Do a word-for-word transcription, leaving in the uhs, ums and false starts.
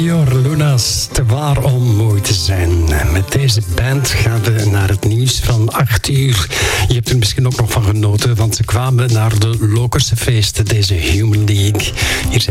Melchior Lunas, te waar om mooi te zijn. Met deze band gaan we naar het nieuws van acht uur. Je hebt er misschien ook nog van genoten, want ze kwamen naar de Lokerse feesten, deze Human League. Hier zijn